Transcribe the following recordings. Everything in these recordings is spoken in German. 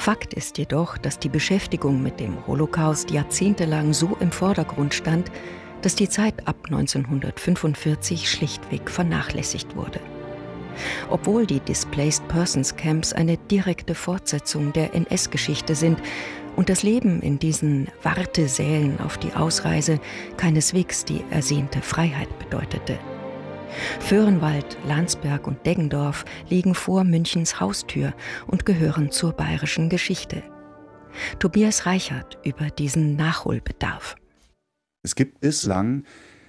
Fakt ist jedoch, dass die Beschäftigung mit dem Holocaust jahrzehntelang so im Vordergrund stand, dass die Zeit ab 1945 schlichtweg vernachlässigt wurde. Obwohl die Displaced Persons Camps eine direkte Fortsetzung der NS-Geschichte sind und das Leben in diesen Wartesälen auf die Ausreise keineswegs die ersehnte Freiheit bedeutete. Vöhrenwald, Landsberg und Deggendorf liegen vor Münchens Haustür und gehören zur bayerischen Geschichte. Tobias Reichert über diesen Nachholbedarf. Es gibt bislang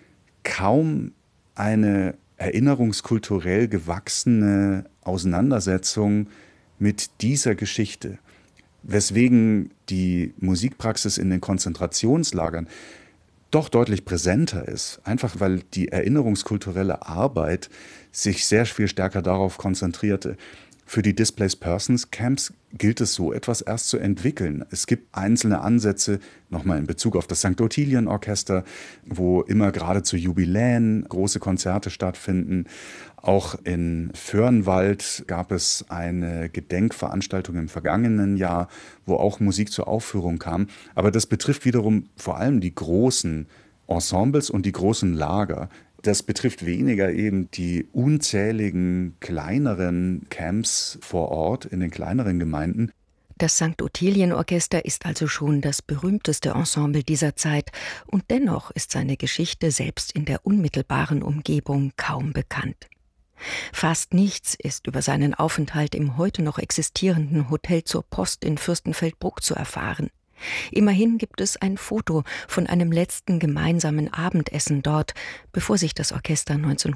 kaum eine erinnerungskulturell gewachsene Auseinandersetzung mit dieser Geschichte, weswegen die Musikpraxis in den Konzentrationslagern doch deutlich präsenter ist, einfach weil die erinnerungskulturelle Arbeit sich sehr viel stärker darauf konzentrierte. Für die Displaced Persons Camps gilt es so etwas erst zu entwickeln. Es gibt einzelne Ansätze, nochmal in Bezug auf das St. Ottilien Orchester, wo immer gerade zu Jubiläen große Konzerte stattfinden. Auch in Vöhrenwald gab es eine Gedenkveranstaltung im vergangenen Jahr, wo auch Musik zur Aufführung kam. Aber das betrifft wiederum vor allem die großen Ensembles und die großen Lager. Das betrifft weniger eben die unzähligen kleineren Camps vor Ort in den kleineren Gemeinden. Das St. Ottilien Orchester ist also schon das berühmteste Ensemble dieser Zeit und dennoch ist seine Geschichte selbst in der unmittelbaren Umgebung kaum bekannt. Fast nichts ist über seinen Aufenthalt im heute noch existierenden Hotel zur Post in Fürstenfeldbruck zu erfahren. Immerhin gibt es ein Foto von einem letzten gemeinsamen Abendessen dort, bevor sich das Orchester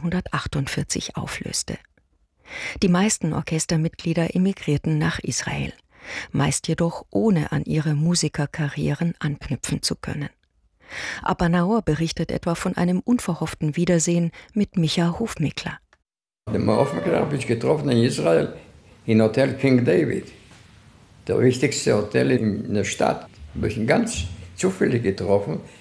1948 auflöste. Die meisten Orchestermitglieder emigrierten nach Israel, meist jedoch ohne an ihre Musikerkarrieren anknüpfen zu können. Abba Naor berichtet etwa von einem unverhofften Wiedersehen mit Micha Hofmeckler. Den Hofmeckler habe ich getroffen in Israel, im Hotel King David. Der wichtigste Hotel in der Stadt. Habe ich ihn ganz zufällig getroffen.